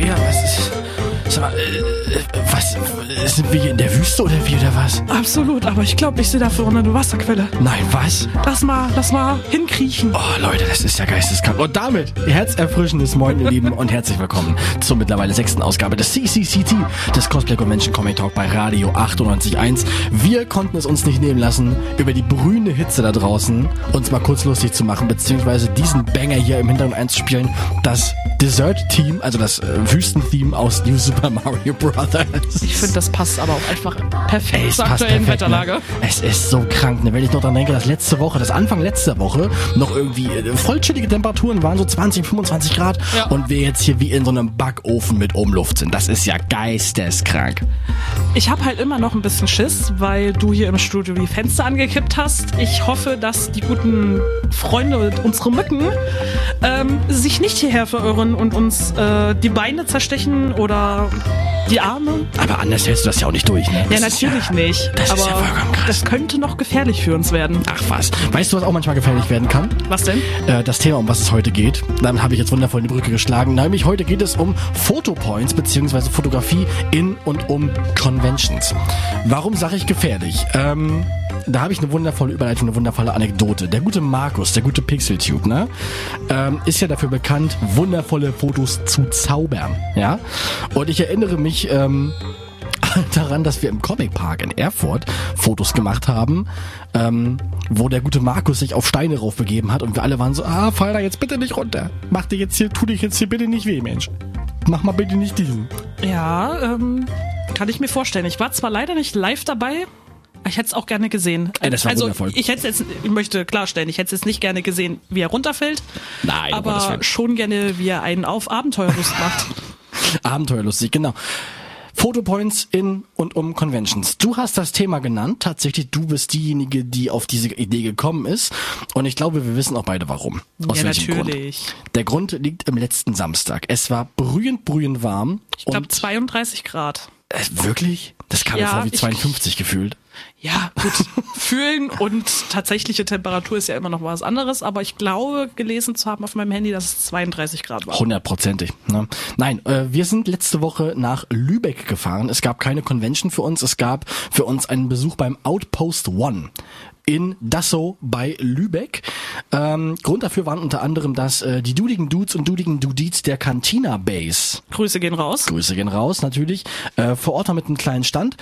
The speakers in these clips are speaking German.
Ja, was ist... Sag mal, was? Sind wir hier in der Wüste oder wie, oder was? Absolut, aber ich glaube, ich sehe da vorne eine Wasserquelle. Nein, was? Lass mal hinkriechen. Oh, Leute, das ist ja geisteskrank. Und damit herzerfrischendes Moin, ihr Lieben, und herzlich willkommen zur mittlerweile 6. Ausgabe des CCCT, des Cosplay Convention Comic Talk bei Radio 98.1. Wir konnten es uns nicht nehmen lassen, über die brühende Hitze da draußen uns mal kurz lustig zu machen, beziehungsweise diesen Banger hier im Hintergrund einzuspielen, das Dessert-Team, also das Wüsten-Theme aus New Super Mario Brothers. Ich finde, das passt aber auch einfach perfekt zur passt aktuellen perfekt, Wetterlage. Ne? Es ist so krank, ne? Wenn ich noch dran denke, dass Anfang letzter Woche noch irgendwie voll chillige Temperaturen waren, so 20, 25 Grad, ja. Und wir jetzt hier wie in so einem Backofen mit Umluft sind. Das ist ja geisteskrank. Ich habe halt immer noch ein bisschen Schiss, weil du hier im Studio die Fenster angekippt hast. Ich hoffe, dass die guten Freunde, unsere Mücken, sich nicht hierher verirren und uns die Beine zerstechen oder die Arme. Aber anders hältst du das ja auch nicht durch, ne? Ja, natürlich nicht. Das aber ist ja vollkommen krass. Das könnte noch gefährlich für uns werden. Ach was. Weißt du, was auch manchmal gefährlich werden kann? Was denn? Das Thema, um was es heute geht. Damit habe ich jetzt wundervoll die Brücke geschlagen. Nämlich heute geht es um Fotopoints beziehungsweise Fotografie in und um Conventions. Warum sage ich gefährlich? Da habe ich eine wundervolle Überleitung, eine wundervolle Anekdote. Der gute Markus, der gute Pixeltube, ne, ist ja dafür bekannt, wundervolle Fotos zu zaubern, ja. Und ich erinnere mich daran, dass wir im Comic Park in Erfurt Fotos gemacht haben, wo der gute Markus sich auf Steine raufbegeben hat und wir alle waren so, fall da jetzt bitte nicht runter. Tu dich jetzt hier bitte nicht weh, Mensch. Mach mal bitte nicht diesen. Ja, kann ich mir vorstellen. Ich war zwar leider nicht live dabei, ich hätte es auch gerne gesehen. Das war wundervoll. Ich möchte klarstellen, ich hätte es jetzt nicht gerne gesehen, wie er runterfällt. Nein, aber schon gerne, wie er einen auf Abenteuerlust macht. Abenteuerlustig, genau. Fotopoints in und um Conventions. Du hast das Thema genannt. Tatsächlich, du bist diejenige, die auf diese Idee gekommen ist. Und ich glaube, wir wissen auch beide, warum. Aus welchem natürlich. Grund. Der Grund liegt im letzten Samstag. Es war brühend warm. Ich glaube 32 Grad. Wirklich? Das kam mir vor wie 52 gefühlt. Ja, gut. Fühlen und tatsächliche Temperatur ist ja immer noch was anderes, aber ich glaube, gelesen zu haben auf meinem Handy, dass es 32 Grad war. 100%. Ne? Nein, wir sind letzte Woche nach Lübeck gefahren. Es gab keine Convention für uns. Es gab für uns einen Besuch beim Outpost One in Dassow bei Lübeck. Grund dafür waren unter anderem, dass die dudigen Dudes und dudigen Dudies der Cantina Base. Grüße gehen raus, natürlich. Vor Ort mit einem kleinen Stand.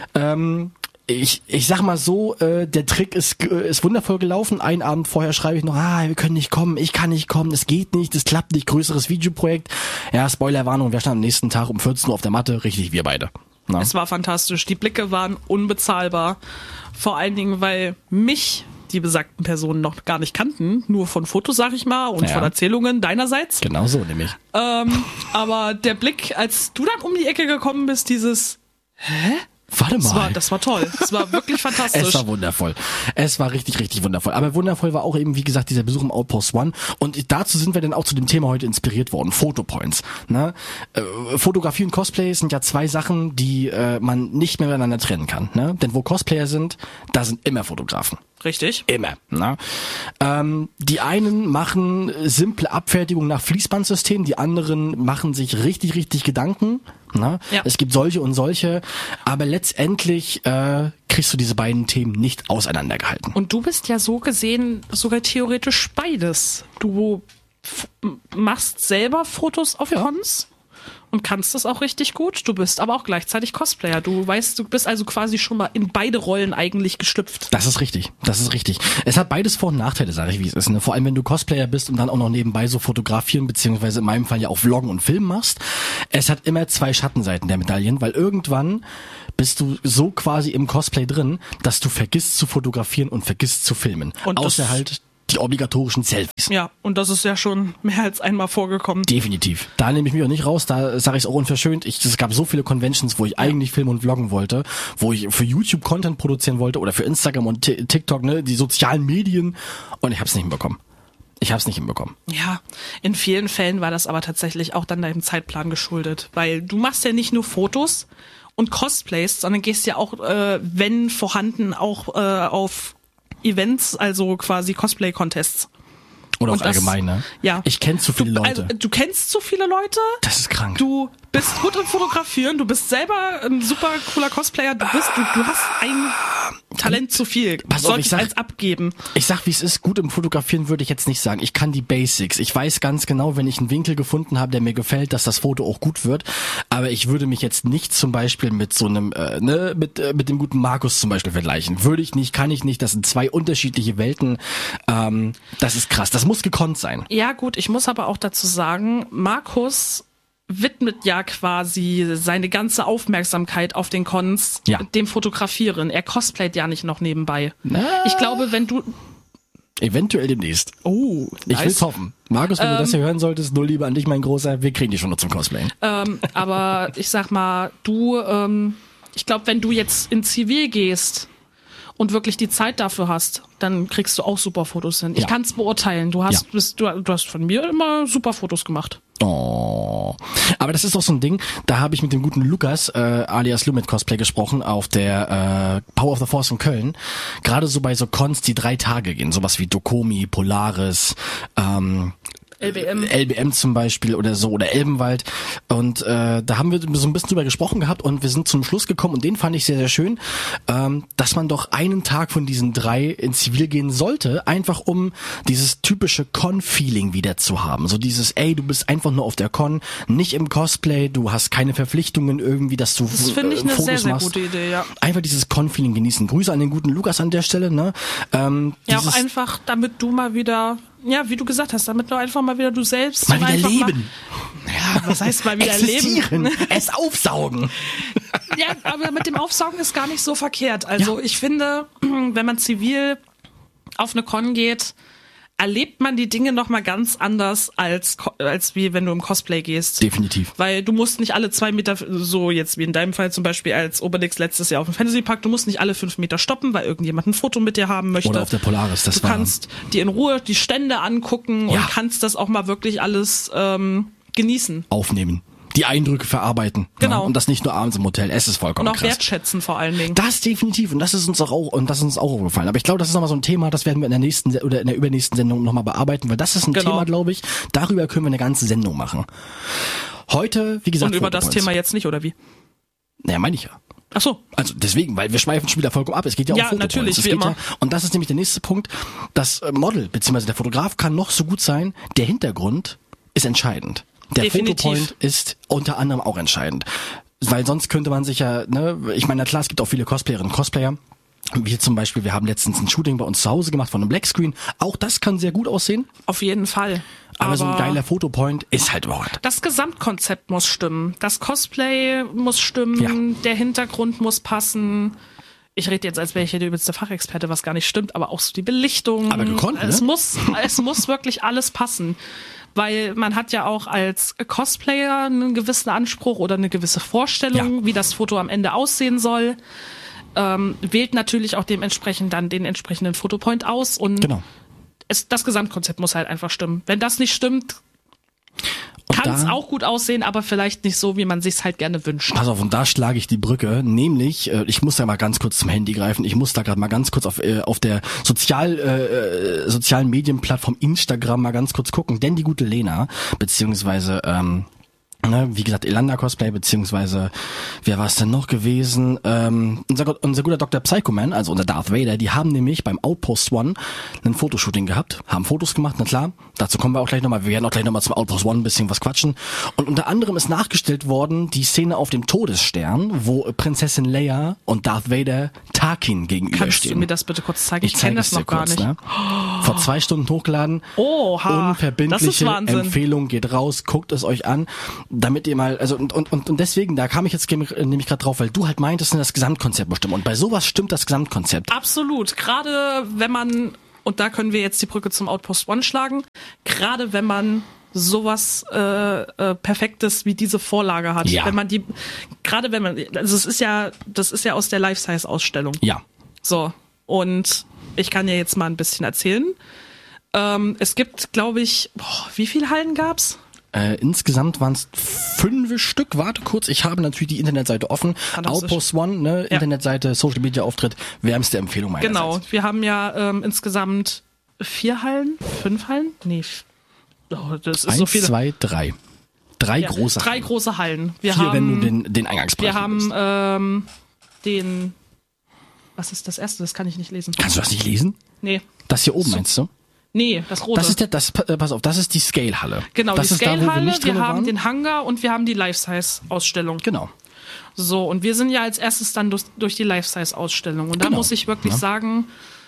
Ich sag mal so, der Trick ist wundervoll gelaufen. Einen Abend vorher schreibe ich noch, wir können nicht kommen, ich kann nicht kommen, es geht nicht, es klappt nicht, größeres Videoprojekt. Ja, Spoilerwarnung, wir standen am nächsten Tag um 14 Uhr auf der Matte, richtig, wir beide. Na? Es war fantastisch, die Blicke waren unbezahlbar. Vor allen Dingen, weil mich die besagten Personen noch gar nicht kannten, nur von Fotos, sag ich mal, und von Erzählungen deinerseits. Genau so, nämlich. Aber der Blick, als du dann um die Ecke gekommen bist, dieses, hä? Warte mal. Das war toll. Es war wirklich fantastisch. Es war wundervoll. Es war richtig, richtig wundervoll. Aber wundervoll war auch eben, wie gesagt, dieser Besuch im Outpost One. Und dazu sind wir dann auch zu dem Thema heute inspiriert worden. Fotopoints. Ne? Fotografie und Cosplay sind ja zwei Sachen, die man nicht mehr miteinander trennen kann. Ne? Denn wo Cosplayer sind, da sind immer Fotografen. Richtig. Immer. Ne? Die einen machen simple Abfertigung nach Fließbandsystem, die anderen machen sich richtig, richtig Gedanken. Ne? Ja. Es gibt solche und solche, aber letztendlich kriegst du diese beiden Themen nicht auseinandergehalten. Und du bist ja so gesehen sogar theoretisch beides. Du machst selber Fotos auf Cons und kannst das auch richtig gut. Du bist aber auch gleichzeitig Cosplayer. Du bist also quasi schon mal in beide Rollen eigentlich geschlüpft. Das ist richtig. Es hat beides Vor- und Nachteile, sage ich, wie es ist. Ne? Vor allem, wenn du Cosplayer bist und dann auch noch nebenbei so fotografieren, beziehungsweise in meinem Fall ja auch Vloggen und Filmen machst. Es hat immer zwei Schattenseiten der Medaillen, weil irgendwann bist du so quasi im Cosplay drin, dass du vergisst zu fotografieren und vergisst zu filmen. Und außer halt die obligatorischen Selfies. Ja, und das ist ja schon mehr als einmal vorgekommen. Definitiv. Da nehme ich mich auch nicht raus, da sage ich es auch unverschönt. Es gab so viele Conventions, wo ich eigentlich filmen und vloggen wollte, wo ich für YouTube Content produzieren wollte oder für Instagram und TikTok, ne, die sozialen Medien, und ich habe es nicht hinbekommen. Ja, in vielen Fällen war das aber tatsächlich auch dann deinem Zeitplan geschuldet, weil du machst ja nicht nur Fotos und Cosplays, sondern gehst ja auch, wenn vorhanden, auch auf Events, also quasi Cosplay-Contests. Oder Und auf allgemein, ne? Ja. Ich kenne zu viele Leute. Also, du kennst zu viele Leute. Das ist krank. Du bist gut im Fotografieren, du bist selber ein super cooler Cosplayer, du hast ein Talent zu viel. Du solltest eins abgeben. Ich sag, wie es ist, gut im Fotografieren würde ich jetzt nicht sagen. Ich kann die Basics. Ich weiß ganz genau, wenn ich einen Winkel gefunden habe, der mir gefällt, dass das Foto auch gut wird. Aber ich würde mich jetzt nicht zum Beispiel mit so einem, mit dem guten Markus zum Beispiel vergleichen. Würde ich nicht, kann ich nicht. Das sind zwei unterschiedliche Welten. Das ist krass. Das muss gekonnt sein. Ja gut, ich muss aber auch dazu sagen, Markus widmet ja quasi seine ganze Aufmerksamkeit auf den Cons dem Fotografieren. Er cosplayt ja nicht noch nebenbei. Ich glaube, wenn du... Eventuell demnächst. Oh, nice. Ich will's hoffen. Markus, wenn du das hier hören solltest, nur Liebe an dich, mein Großer. Wir kriegen dich schon noch zum Cosplayen. Aber ich sag mal, ich glaube, wenn du jetzt in Zivil gehst und wirklich die Zeit dafür hast, dann kriegst du auch super Fotos hin. Ich kann es beurteilen. Du hast von mir immer super Fotos gemacht. Oh. Aber das ist doch so ein Ding, da habe ich mit dem guten Lukas, alias Lumet Cosplay, gesprochen auf der Power of the Force in Köln. Gerade so bei so Cons, die 3 Tage gehen, sowas wie Dokomi, Polaris, LBM zum Beispiel oder so, oder Elbenwald. Und da haben wir so ein bisschen drüber gesprochen gehabt und wir sind zum Schluss gekommen und den fand ich sehr, sehr schön, dass man doch einen Tag von diesen 3 in Zivil gehen sollte, einfach um dieses typische Con-Feeling wieder zu haben. So dieses, ey, du bist einfach nur auf der Con, nicht im Cosplay, du hast keine Verpflichtungen irgendwie, dass du Das finde ich eine Fotos sehr, sehr machst. gute Idee, ja. Einfach dieses Con-Feeling genießen. Grüße an den guten Lukas an der Stelle, ne? Ja, auch einfach, damit du mal wieder, ja, wie du gesagt hast, damit du einfach mal wieder du selbst mal wieder leben. Ja, was heißt mal wieder existieren, leben? Es aufsaugen. Ja, aber mit dem Aufsaugen ist gar nicht so verkehrt. Also ich finde, wenn man zivil auf eine Con geht, erlebt man die Dinge noch mal ganz anders als wie wenn du im Cosplay gehst. Definitiv. Weil du musst nicht alle 2 Meter, so jetzt wie in deinem Fall zum Beispiel als Obelix letztes Jahr auf dem Fantasy Park, du musst nicht alle 5 Meter stoppen, weil irgendjemand ein Foto mit dir haben möchte. Oder auf der Polaris, Du kannst dir in Ruhe die Stände angucken und kannst das auch mal wirklich alles genießen. Aufnehmen. Die Eindrücke verarbeiten. Genau. Ja, und das nicht nur abends im Hotel. Es ist vollkommen und auch krass. Wertschätzen vor allen Dingen. Das definitiv. Und das ist uns auch aufgefallen. Aber ich glaube, das ist nochmal so ein Thema, das werden wir in der nächsten oder in der übernächsten Sendung nochmal bearbeiten, weil das ist ein Thema, glaube ich, darüber können wir eine ganze Sendung machen. Heute, wie gesagt. Und über das Thema jetzt nicht, oder wie? Naja, meine ich ja. Ach so. Also deswegen, weil wir schweifen schon wieder vollkommen ab. Es geht ja um Fotopoints. Natürlich, wie immer. Und das ist nämlich der nächste Punkt. Das Model, beziehungsweise der Fotograf kann noch so gut sein. Der Hintergrund ist entscheidend. Der Fotopoint ist unter anderem auch entscheidend. Weil sonst könnte man sich ja, ne, ich meine, na klar, es gibt auch viele Cosplayerinnen und Cosplayer. Wir zum Beispiel, wir haben letztens ein Shooting bei uns zu Hause gemacht von einem Blackscreen. Auch das kann sehr gut aussehen. Auf jeden Fall. Aber so ein geiler Fotopoint ist halt überhaupt. Das Gesamtkonzept muss stimmen. Das Cosplay muss stimmen. Der Hintergrund muss passen. Ich rede jetzt, als wäre ich hier der übelste Fachexperte, was gar nicht stimmt, aber auch so die Belichtung. Aber gekonnt, ne? Es muss wirklich alles passen. Weil man hat ja auch als Cosplayer einen gewissen Anspruch oder eine gewisse Vorstellung, wie das Foto am Ende aussehen soll. Wählt natürlich auch dementsprechend dann den entsprechenden Fotopoint aus und das Gesamtkonzept muss halt einfach stimmen. Wenn das nicht stimmt, kann es auch gut aussehen, aber vielleicht nicht so, wie man sich's halt gerne wünscht. Pass auf, und da schlage ich die Brücke, nämlich, ich muss da mal ganz kurz zum Handy greifen, ich muss da gerade mal ganz kurz auf der sozialen Medienplattform Instagram mal ganz kurz gucken, denn die gute Lena, beziehungsweise, wie gesagt, Elanda Cosplay, beziehungsweise, wer war es denn noch gewesen? Unser guter Dr. Psychoman, also unser Darth Vader, die haben nämlich beim Outpost One ein Fotoshooting gehabt, haben Fotos gemacht, na klar, dazu kommen wir auch gleich nochmal, wir werden auch gleich nochmal zum Outpost One ein bisschen was quatschen. Und unter anderem ist nachgestellt worden die Szene auf dem Todesstern, wo Prinzessin Leia und Darth Vader Tarkin gegenüberstehen. Kannst du mir das bitte kurz zeigen? Ich kenne das noch gar nicht. Ne? Vor 2 Stunden hochgeladen. Oha, unverbindliche Empfehlung, geht raus, guckt es euch an. Damit ihr mal, also und deswegen, da kam ich jetzt nämlich gerade drauf, weil du halt meintest, das Gesamtkonzept bestimmt. Und bei sowas stimmt das Gesamtkonzept. Absolut. Gerade wenn man, und da können wir jetzt die Brücke zum Outpost One schlagen, gerade wenn man sowas Perfektes wie diese Vorlage hat. Ja. Wenn man also das ist ja aus der Life-Size-Ausstellung. Ja. So, und ich kann ja jetzt mal ein bisschen erzählen. Es gibt, glaube ich, wie viele Hallen gab's? Insgesamt waren es 5 Stück. Warte kurz, ich habe natürlich die Internetseite offen. Outpost One, ne, ja. Internetseite, Social Media Auftritt, wärmste Empfehlung meinerseits. Genau, wir haben ja insgesamt 4 Hallen? 5 Hallen? Nee. Oh, das ist 1, so viele. 2, 3. 3 große Hallen. 3 große Hallen. 4, wenn du den Eingangsbereich Wir haben den... Was ist das erste? Das kann ich nicht lesen. Kannst du das nicht lesen? Nee. Das hier oben meinst du? Nee, das rote. Pass auf, das ist die Scale-Halle. Genau, das die ist da, wo Scale-Halle, nicht wir drin haben waren. den Hangar und wir haben die Life-Size-Ausstellung. Genau. So, und wir sind ja als erstes dann durch die Life-Size-Ausstellung. Und da Genau. muss ich wirklich sagen,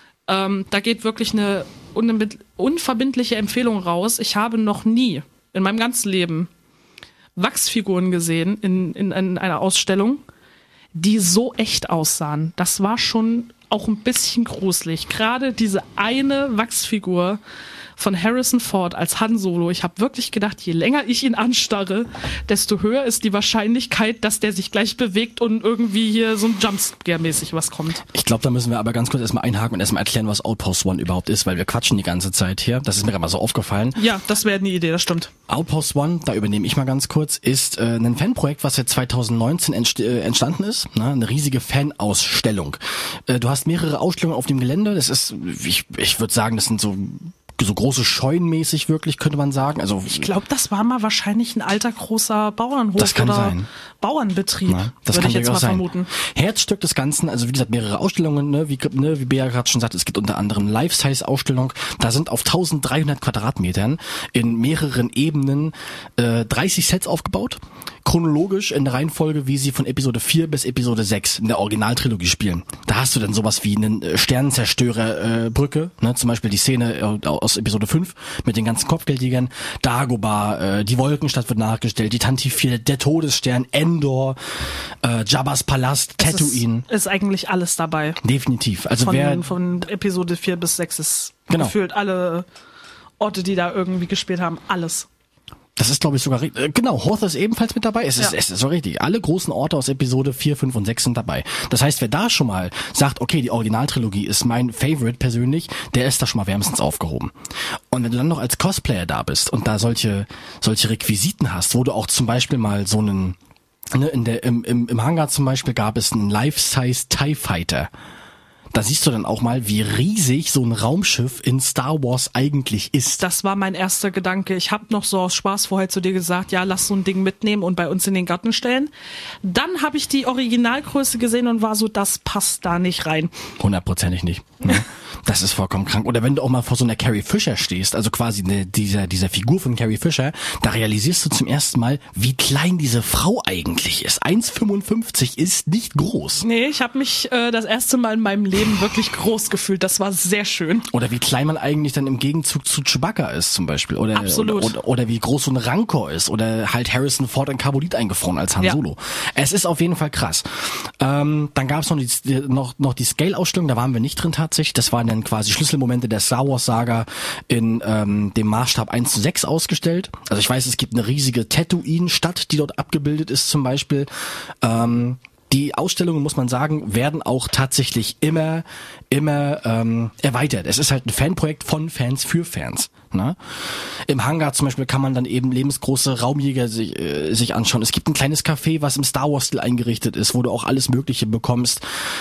da geht wirklich eine unverbindliche Empfehlung raus. Ich habe noch nie in meinem ganzen Leben Wachsfiguren gesehen in einer Ausstellung, die so echt aussahen. Das war schon auch ein bisschen gruselig. Gerade diese eine Wachsfigur von Harrison Ford als Han Solo. Ich habe wirklich gedacht, je länger ich ihn anstarre, desto höher ist die Wahrscheinlichkeit, dass der sich gleich bewegt und irgendwie hier so ein Jumpscare-mäßig was kommt. Ich glaube, da müssen wir aber ganz kurz erstmal einhaken und erstmal erklären, was Outpost One überhaupt ist, weil wir quatschen die ganze Zeit hier. Das ist mir gerade mal so aufgefallen. Ja, das wäre eine Idee, das stimmt. Outpost One, da übernehme ich mal ganz kurz, ist ein Fanprojekt, was seit 2019 entstanden ist. Ne? Eine riesige Fanausstellung. Du hast mehrere Ausstellungen auf dem Gelände. Das ist, ich würde sagen, das sind so große Scheunenmäßig wirklich, könnte man sagen. Also Ich glaube, das war mal wahrscheinlich ein alter großer Bauernhof Das kann oder sein. Bauernbetrieb, Na, das würde kann ich jetzt mal durchaus sein. vermuten. Herzstück des Ganzen, also wie gesagt, mehrere Ausstellungen, ne, wie Bea gerade schon sagt, es gibt unter anderem Life-Size-Ausstellung, da sind auf 1300 Quadratmetern in mehreren Ebenen 30 Sets aufgebaut, chronologisch in der Reihenfolge, wie sie von Episode 4 bis Episode 6 in der Originaltrilogie spielen. Da hast du dann sowas wie einen Sternenzerstörer-Brücke, ne, zum Beispiel die Szene aus Episode 5 mit den ganzen Kopfgeldjägern, Dagobah, die Wolkenstadt wird nachgestellt, die Tantive, der Todesstern, Endor, Jabba's Palast, Tatooine. Ist eigentlich alles dabei. Definitiv. Also Von Episode 4 bis 6 ist Genau. gefühlt alle Orte, die da irgendwie gespielt haben, alles. das ist, glaube ich, sogar richtig. Genau, Hoth ist ebenfalls mit dabei. Es ist so richtig. Alle großen Orte aus Episode 4, 5 und 6 sind dabei. Das heißt, wer da schon mal sagt, okay, die Originaltrilogie ist mein Favorite persönlich, der ist da schon mal wärmstens aufgehoben. Und wenn du dann noch als Cosplayer da bist und da solche Requisiten hast, wo du auch zum Beispiel mal so einen, ne, im Hangar zum Beispiel gab es einen Life-Size TIE Fighter. Da siehst du dann auch mal, wie riesig so ein Raumschiff in Star Wars eigentlich ist. Das war mein erster Gedanke. Ich habe noch so aus Spaß vorher zu dir gesagt, ja, lass so ein Ding mitnehmen und bei uns in den Garten stellen. Dann habe ich die Originalgröße gesehen und war so, das passt da nicht rein. 100%ig nicht. Ne? Das ist vollkommen krank. Oder wenn du auch mal vor so einer Carrie Fisher stehst, also quasi dieser Figur von Carrie Fisher, da realisierst du zum ersten Mal, wie klein diese Frau eigentlich ist. 1,55 ist nicht groß. Nee, ich habe mich das erste Mal in meinem Leben wirklich groß gefühlt. Das war sehr schön. Oder wie klein man eigentlich dann im Gegenzug zu Chewbacca ist zum Beispiel. Absolut. Oder wie groß so ein Rancor ist. Oder halt Harrison Ford in Carbonit eingefroren als Han Solo. Es ist auf jeden Fall krass. Dann gab es noch die Scale-Ausstellung, da waren wir nicht drin tatsächlich. Das waren dann quasi Schlüsselmomente der Star Wars-Saga in dem Maßstab 1:6 ausgestellt. Also ich weiß, es gibt eine riesige Tatooine-Stadt, die dort abgebildet ist zum Beispiel. Die Ausstellungen, muss man sagen, werden auch tatsächlich immer erweitert. Es ist halt ein Fanprojekt von Fans für Fans. Ne? Im Hangar zum Beispiel kann man dann eben lebensgroße Raumjäger sich anschauen. Es gibt ein kleines Café, was im Star Wars-Stil eingerichtet ist, wo du auch alles Mögliche bekommst.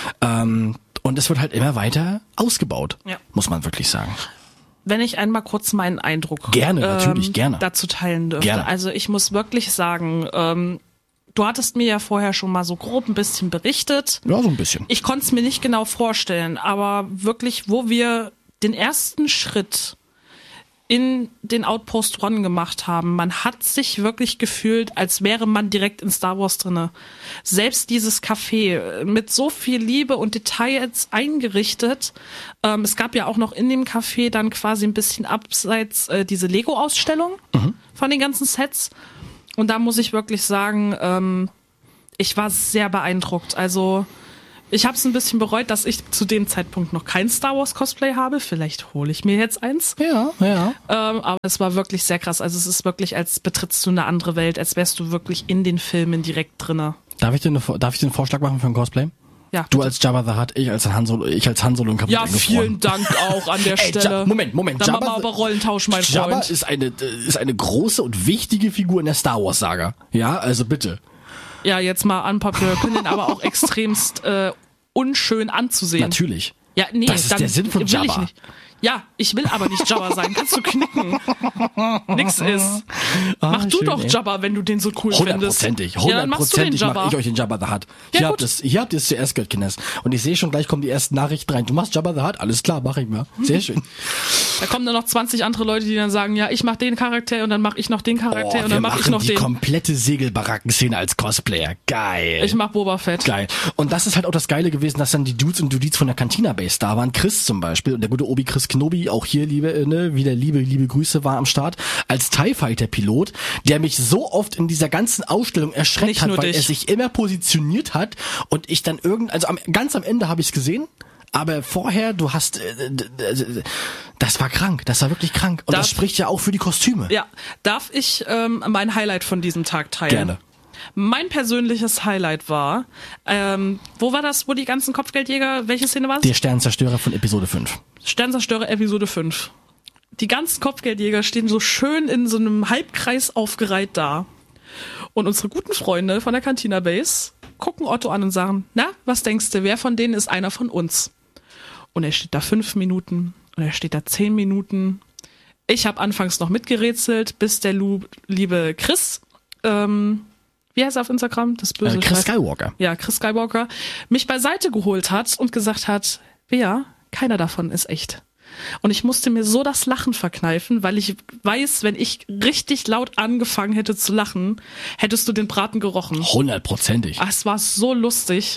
Und es wird halt immer weiter ausgebaut, muss man wirklich sagen. Wenn ich einmal kurz meinen Eindruck gerne, natürlich, gerne. dazu teilen dürfte. Gerne. Also ich muss wirklich sagen, du hattest mir ja vorher schon mal so grob ein bisschen berichtet. Ja, so ein bisschen. Ich konnte es mir nicht genau vorstellen, aber wirklich, wo wir den ersten Schritt in den Outpost One gemacht haben, man hat sich wirklich gefühlt, als wäre man direkt in Star Wars drinne. Selbst dieses Café mit so viel Liebe und Details eingerichtet. Es gab ja auch noch in dem Café dann quasi ein bisschen abseits diese Lego-Ausstellung von den ganzen Sets. Und da muss ich wirklich sagen, ich war sehr beeindruckt. Also ich habe es ein bisschen bereut, dass ich zu dem Zeitpunkt noch kein Star Wars Cosplay habe. Vielleicht hole ich mir jetzt eins. Ja. Aber es war wirklich sehr krass. Also es ist wirklich, als betrittst du eine andere Welt, als wärst du wirklich in den Filmen direkt drinne. Darf ich dir einen Vorschlag machen für ein Cosplay? Ja. Du als Jabba the Hutt, ich als Han Solo in Carbonit Ja, vielen Dank auch an der Stelle. Moment. Dann machen wir aber Rollentausch, mein Jabba Freund. ist eine große und wichtige Figur in der Star Wars Saga. Ja, also bitte. Ja, jetzt mal anpacken. Wir können den aber auch extremst unschön anzusehen. Natürlich. Ja, nee, Das ist dann der Sinn von will Jabba. ich nicht. Ja, ich will aber nicht Jabba sein. Kannst du knicken. Nix ist. Mach du schön, doch ey. Jabba, wenn du den so cool findest. Hundertprozentig. Ja, dann machst du den Hundertprozentig mache Jabba. ich euch den Jabba the Hutt. Ja, gut. Ihr habt es zuerst gehört, Kinders. Und ich sehe schon, gleich kommen die ersten Nachrichten rein. Du machst Jabba the Hutt? Alles klar, mache ich mal. Sehr schön. Da kommen dann noch 20 andere Leute, die dann sagen, ja, ich mach den Charakter und dann mach ich noch den Charakter und wir dann mach ich machen noch die den. komplette Segelbarackenszene als Cosplayer. Geil. Ich mach Boba Fett. Geil. Und das ist halt auch das Geile gewesen, dass dann die Dudes und Dudettes von der Cantina Base da waren. Chris zum Beispiel und der gute Obi Chris Knobi, auch hier wieder liebe Grüße, war am Start als TIE Fighter Pilot, der mich so oft in dieser ganzen Ausstellung erschreckt Nicht hat, nur weil dich. er sich immer positioniert hat und ich dann ganz am Ende habe ich es gesehen. Aber vorher, das war krank, das war wirklich krank. Und das spricht ja auch für die Kostüme. Ja, darf ich mein Highlight von diesem Tag teilen? Gerne. Mein persönliches Highlight war, wo war das, wo die ganzen Kopfgeldjäger, welche Szene war es? Der Sternzerstörer von Episode 5. Sternzerstörer Episode 5. Die ganzen Kopfgeldjäger stehen so schön in so einem Halbkreis aufgereiht da. Und unsere guten Freunde von der Cantina Base gucken Otto an und sagen, na, was denkst du, wer von denen ist einer von uns? Und er steht da 5 Minuten und er steht da 10 Minuten. Ich habe anfangs noch mitgerätselt, bis der liebe Chris, wie heißt er auf Instagram? Das böse Chris Skywalker. Ja, Chris Skywalker, mich beiseite geholt hat und gesagt hat, Bea, keiner davon ist echt. Und ich musste mir so das Lachen verkneifen, weil ich weiß, wenn ich richtig laut angefangen hätte zu lachen, hättest du den Braten gerochen. 100%. Ah, es war so lustig.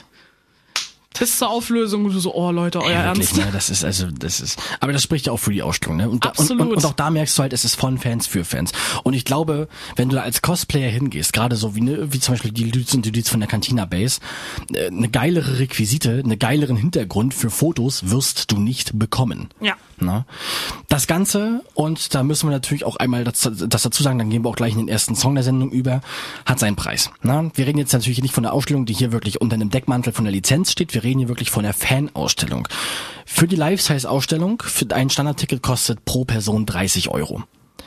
Bis zur Auflösung und du so, oh Leute, euer Wirklich, Ernst. ne? Aber das spricht ja auch für die Ausstellung, ne? Absolut. Und auch da merkst du halt, es ist von Fans für Fans. Und ich glaube, wenn du da als Cosplayer hingehst, gerade so wie zum Beispiel die Dudes und die Dudes von der Cantina Base, eine geilere Requisite, einen geileren Hintergrund für Fotos wirst du nicht bekommen. Ja. Na? Das Ganze, und da müssen wir natürlich auch einmal das dazu sagen, dann gehen wir auch gleich in den ersten Song der Sendung über, hat seinen Preis. Na? Wir reden jetzt natürlich nicht von der Ausstellung, die hier wirklich unter einem Deckmantel von der Lizenz steht, wir reden hier wirklich von der Fan-Ausstellung. Für die Life-Size-Ausstellung, für ein Standardticket kostet pro Person 30 €.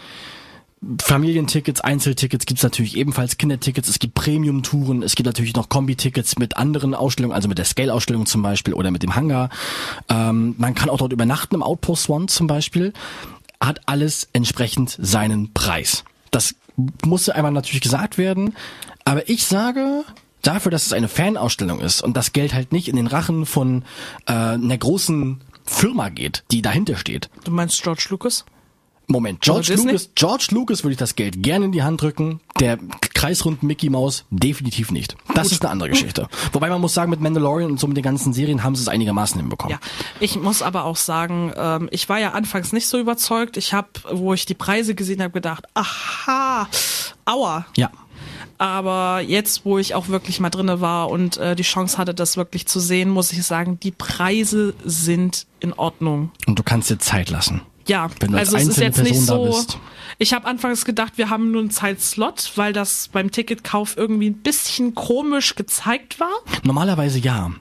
Familientickets, Einzeltickets gibt's natürlich ebenfalls, Kindertickets, es gibt Premium-Touren, es gibt natürlich noch Kombi-Tickets mit anderen Ausstellungen, also mit der Scale-Ausstellung zum Beispiel oder mit dem Hangar. Man kann auch dort übernachten im Outpost One zum Beispiel. Hat alles entsprechend seinen Preis. Das musste einmal natürlich gesagt werden, aber ich sage, dafür, dass es eine Fanausstellung ist und das Geld halt nicht in den Rachen von einer großen Firma geht, die dahinter steht. Du meinst George Lucas? Moment, George Lucas würde ich das Geld gerne in die Hand drücken. Der kreisrunden Mickey Mouse definitiv nicht. Das ist eine andere Geschichte. Wobei man muss sagen, mit Mandalorian und so mit den ganzen Serien haben sie es einigermaßen hinbekommen. Ja, ich muss aber auch sagen, ich war ja anfangs nicht so überzeugt. Ich habe, wo ich die Preise gesehen habe, gedacht, aha, aua. Ja. Aber jetzt, wo ich auch wirklich mal drinne war und die Chance hatte, das wirklich zu sehen, muss ich sagen, die Preise sind in Ordnung. Und du kannst dir Zeit lassen. Ja, wenn du als also es ist jetzt Person nicht so. da bist. Ich habe anfangs gedacht, wir haben nur einen Zeitslot, weil das beim Ticketkauf irgendwie ein bisschen komisch gezeigt war. Normalerweise ja.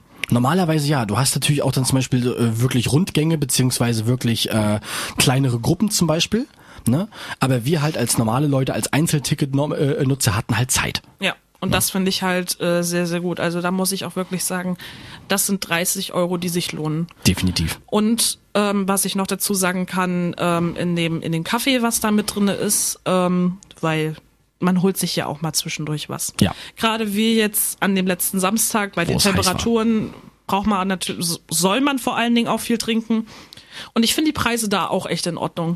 Du hast natürlich auch dann zum Beispiel wirklich Rundgänge beziehungsweise wirklich kleinere Gruppen zum Beispiel. Ne? Aber wir halt als normale Leute, als Einzelticket-Nutzer hatten halt Zeit. Ja, und das finde ich halt sehr, sehr gut. Also da muss ich auch wirklich sagen, das sind 30 €, die sich lohnen. Definitiv. Und was ich noch dazu sagen kann, in dem Kaffee, was da mit drinne ist, weil man holt sich ja auch mal zwischendurch was. Ja. Gerade wie jetzt an dem letzten Samstag bei den Temperaturen braucht man natürlich, soll man vor allen Dingen auch viel trinken. Und ich finde die Preise da auch echt in Ordnung.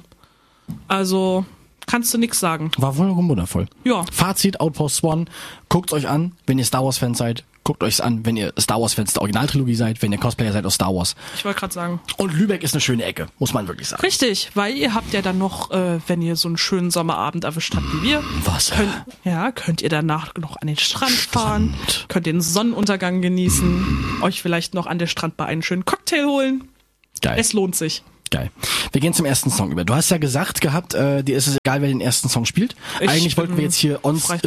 Also kannst du nix sagen. War wundervoll. Ja. Fazit, Outpost One, guckt's euch an, wenn ihr Star Wars Fans seid. Guckt euch's an, wenn ihr Star Wars Fans der Originaltrilogie seid, wenn ihr Cosplayer seid aus Star Wars. Ich wollte gerade sagen. Und Lübeck ist eine schöne Ecke, muss man wirklich sagen. Richtig, weil ihr habt ja dann noch, wenn ihr so einen schönen Sommerabend erwischt habt wie wir, Wasser. Könnt ihr danach noch an den Strand fahren, könnt den Sonnenuntergang genießen, euch vielleicht noch an der Strandbar einen schönen Cocktail holen. Geil. Es lohnt sich. Geil. Wir gehen zum ersten Song über. Du hast ja gesagt gehabt, dir ist es egal, wer den ersten Song spielt. Eigentlich wollten wir jetzt hier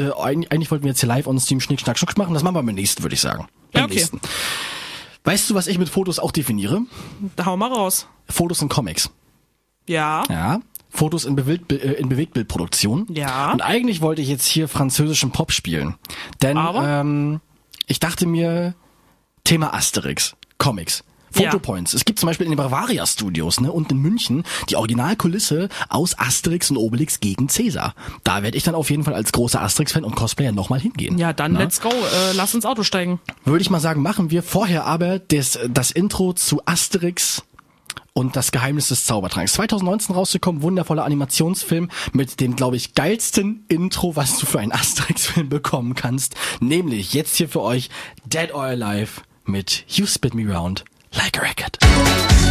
live on Stream Schnick, Schnack, Schnuck machen. Das machen wir beim nächsten, würde ich sagen. Ja, okay. Nächsten. Weißt du, was ich mit Fotos auch definiere? Hau mal raus. Fotos in Comics. Ja. Ja. Fotos in Bewegtbildproduktion. Ja. Und eigentlich wollte ich jetzt hier französischen Pop spielen. Denn Aber? Ich dachte mir, Thema Asterix, Comics. Fotopoints. Es gibt zum Beispiel in den Bavaria Studios, ne, und in München die Originalkulisse aus Asterix und Obelix gegen Cäsar. Da werde ich dann auf jeden Fall als großer Asterix-Fan und Cosplayer nochmal hingehen. Ja, dann let's go. Lass ins Auto steigen. Würde ich mal sagen, machen wir vorher aber das Intro zu Asterix und das Geheimnis des Zaubertranks. 2019 rausgekommen, wundervoller Animationsfilm mit dem, glaube ich, geilsten Intro, was du für einen Asterix-Film bekommen kannst. Nämlich jetzt hier für euch Dead or Alive mit You Spit Me Round Like a Racket.